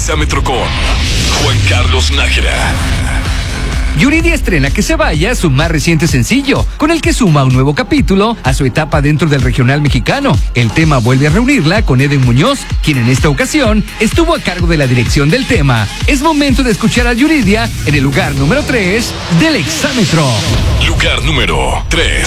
Exámetro con Juan Carlos Nájera. Yuridia estrena Que se vaya, su más reciente sencillo, con el que suma un nuevo capítulo a su etapa dentro del regional mexicano. El tema vuelve a reunirla con Eden Muñoz, quien en esta ocasión estuvo a cargo de la dirección del tema. Es momento de escuchar a Yuridia en el lugar número 3 del Exámetro. Lugar número 3.